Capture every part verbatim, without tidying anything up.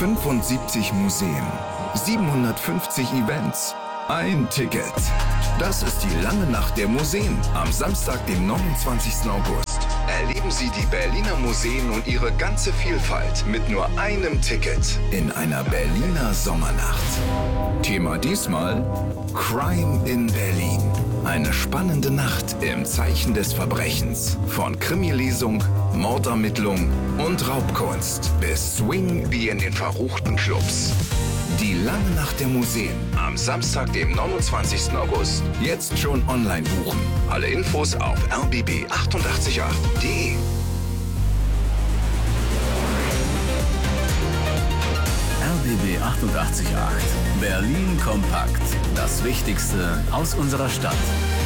fünfundsiebzig Museen, siebenhundertfünfzig Events, ein Ticket. Das ist die lange Nacht der Museen am Samstag, dem neunundzwanzigsten August. Erleben Sie die Berliner Museen und ihre ganze Vielfalt mit nur einem Ticket in einer Berliner Sommernacht. Thema diesmal Crime in Berlin. Eine spannende Nacht im Zeichen des Verbrechens. Von Krimi-Lesung, Mordermittlung und Raubkunst bis Swing wie in den verruchten Clubs. Die lange Nacht der Museen am Samstag, dem neunundzwanzigsten August. Jetzt schon online buchen. Alle Infos auf r b b acht acht acht punkt d e. R B B achtundachtzig Komma acht. Berlin kompakt. Das Wichtigste aus unserer Stadt.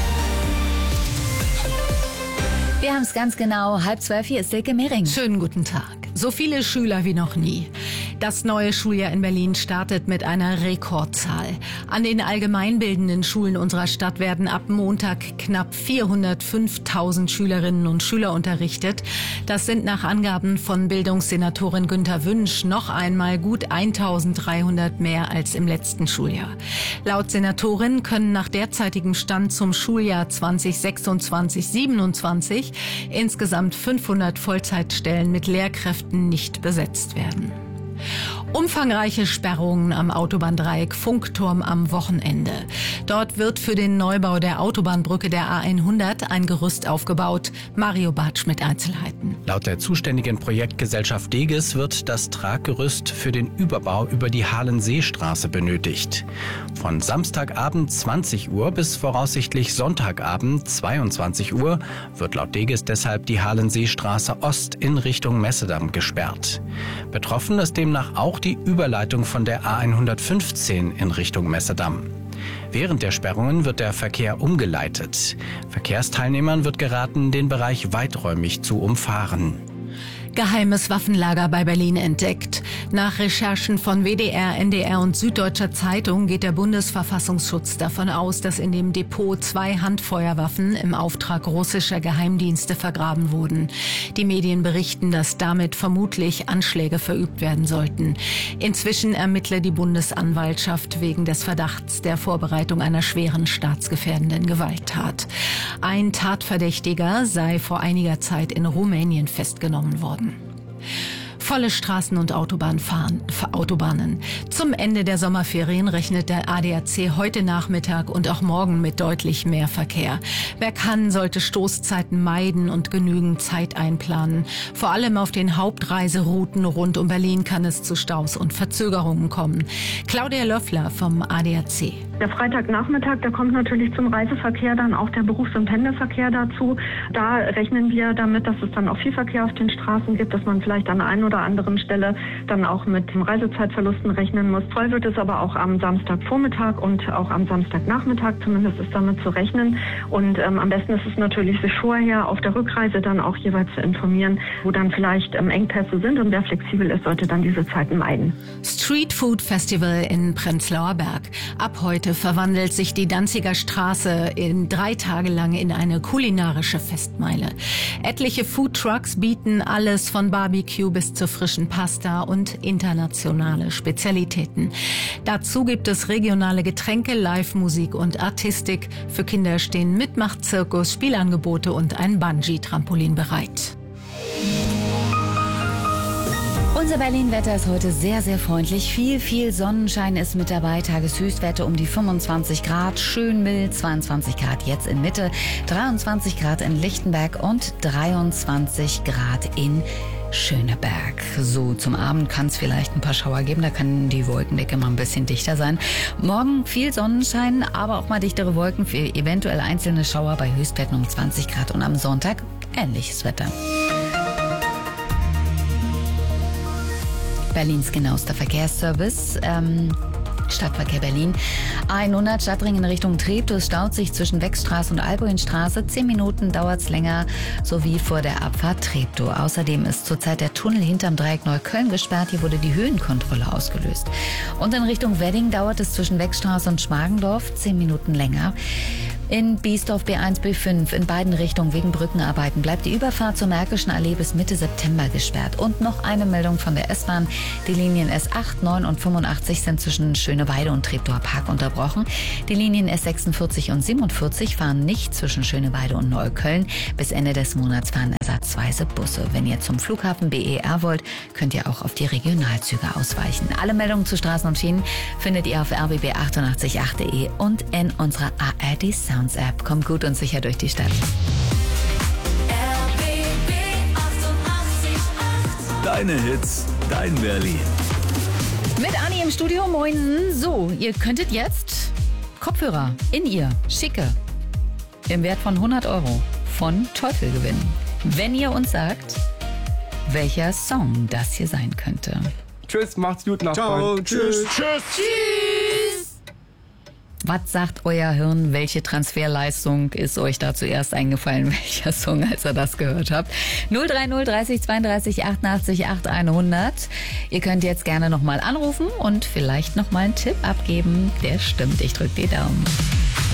Wir haben es ganz genau. Halb zwölf, hier ist Silke Mehring. Schönen guten Tag. So viele Schüler wie noch nie. Das neue Schuljahr in Berlin startet mit einer Rekordzahl. An den allgemeinbildenden Schulen unserer Stadt werden ab Montag knapp vierhundertfünftausend Schülerinnen und Schüler unterrichtet. Das sind nach Angaben von Bildungssenatorin Günter Wünsch noch einmal gut eintausenddreihundert mehr als im letzten Schuljahr. Laut Senatorin können nach derzeitigem Stand zum Schuljahr zwanzig sechsundzwanzig siebenundzwanzig insgesamt fünfhundert Vollzeitstellen mit Lehrkräften nicht besetzt werden. Umfangreiche Sperrungen am Autobahndreieck Funkturm am Wochenende. Dort wird für den Neubau der Autobahnbrücke der A hundert ein Gerüst aufgebaut. Mario Bartsch mit Einzelheiten. Laut der zuständigen Projektgesellschaft Deges wird das Traggerüst für den Überbau über die Halenseestraße benötigt. Von Samstagabend zwanzig Uhr bis voraussichtlich Sonntagabend zweiundzwanzig Uhr wird laut Deges deshalb die Halenseestraße Ost in Richtung Messedamm gesperrt. Betroffen ist demnach auch die Überleitung von der A hundertfünfzehn in Richtung Messedamm. Während der Sperrungen wird der Verkehr umgeleitet. Verkehrsteilnehmern wird geraten, den Bereich weiträumig zu umfahren. Geheimes Waffenlager bei Berlin entdeckt. Nach Recherchen von W D R, N D R und Süddeutscher Zeitung geht der Bundesverfassungsschutz davon aus, dass in dem Depot zwei Handfeuerwaffen im Auftrag russischer Geheimdienste vergraben wurden. Die Medien berichten, dass damit vermutlich Anschläge verübt werden sollten. Inzwischen ermittle die Bundesanwaltschaft wegen des Verdachts der Vorbereitung einer schweren staatsgefährdenden Gewalttat. Ein Tatverdächtiger sei vor einiger Zeit in Rumänien festgenommen worden. Volle Straßen und Autobahnfahren, Autobahnen. Zum Ende der Sommerferien rechnet der A D A C heute Nachmittag und auch morgen mit deutlich mehr Verkehr. Wer kann, sollte Stoßzeiten meiden und genügend Zeit einplanen. Vor allem auf den Hauptreiserouten rund um Berlin kann es zu Staus und Verzögerungen kommen. Claudia Löffler vom A D A C. Der Freitagnachmittag, da kommt natürlich zum Reiseverkehr dann auch der Berufs- und Pendelverkehr dazu. Da rechnen wir damit, dass es dann auch viel Verkehr auf den Straßen gibt, dass man vielleicht an der einen oder anderen Stelle dann auch mit Reisezeitverlusten rechnen muss. Voll wird es aber auch am Samstagvormittag und auch am Samstagnachmittag, zumindest ist damit zu rechnen. Und ähm, am besten ist es natürlich, sich vorher auf der Rückreise dann auch jeweils zu informieren, wo dann vielleicht ähm, Engpässe sind, und wer flexibel ist, sollte dann diese Zeiten meiden. Street Food Festival in Prenzlauer Berg. Ab heute verwandelt sich die Danziger Straße in drei Tage lang in eine kulinarische Festmeile. Etliche Foodtrucks bieten alles von Barbecue bis zur frischen Pasta und internationale Spezialitäten. Dazu gibt es regionale Getränke, Live-Musik und Artistik. Für Kinder stehen Mitmachzirkus, Spielangebote und ein Bungee-Trampolin bereit. Unser Berlin-Wetter ist heute sehr, sehr freundlich. Viel, viel Sonnenschein ist mit dabei. Tageshöchstwerte um die fünfundzwanzig Grad. Schön mild, zweiundzwanzig Grad jetzt in Mitte, dreiundzwanzig Grad in Lichtenberg und dreiundzwanzig Grad in Schöneberg. So, zum Abend kann es vielleicht ein paar Schauer geben. Da kann die Wolkendecke mal ein bisschen dichter sein. Morgen viel Sonnenschein, aber auch mal dichtere Wolken für eventuell einzelne Schauer bei Höchstwerten um zwanzig Grad. Und am Sonntag ähnliches Wetter. Berlins genauester Verkehrsservice. Ähm Stadtverkehr Berlin. A hundert Stadtring in Richtung Treptow staut sich zwischen Wechstraße und Alboinstraße. Zehn Minuten dauert es länger, sowie vor der Abfahrt Treptow. Außerdem ist zurzeit der Tunnel hinterm Dreieck Neukölln gesperrt. Hier wurde die Höhenkontrolle ausgelöst. Und in Richtung Wedding dauert es zwischen Wechstraße und Schmargendorf zehn Minuten länger. In Biesdorf B eins, B fünf in beiden Richtungen wegen Brückenarbeiten bleibt die Überfahrt zur Märkischen Allee bis Mitte September gesperrt. Und noch eine Meldung von der S-Bahn. Die Linien S acht, neun und fünfundachtzig sind zwischen Schöneweide und Treptower Park unterbrochen. Die Linien S sechsundvierzig und siebenundvierzig fahren nicht zwischen Schöneweide und Neukölln. Bis Ende des Monats fahren ersatzweise Busse. Wenn ihr zum Flughafen B E R wollt, könnt ihr auch auf die Regionalzüge ausweichen. Alle Meldungen zu Straßen und Schienen findet ihr auf r b b achtundachtzig punkt acht punkt d e und in unserer A R D Sounds App. Kommt gut und sicher durch die Stadt. R B B achtundachtzig Komma acht. Deine Hits, dein Berlin. Mit Anni im Studio, moin. So, ihr könntet jetzt Kopfhörer in ihr, schicke, im Wert von hundert Euro von Teufel gewinnen. Wenn ihr uns sagt, welcher Song das hier sein könnte. Tschüss, macht's gut, Nachbarn. Ciao, tschüss. Tschüss. Tschüss. Was sagt euer Hirn? Welche Transferleistung ist euch da zuerst eingefallen? Welcher Song, als ihr das gehört habt? null drei null dreißig zweiunddreißig achtundachtzig acht hundert. Ihr könnt jetzt gerne nochmal anrufen und vielleicht nochmal einen Tipp abgeben. Der stimmt. Ich drücke die Daumen.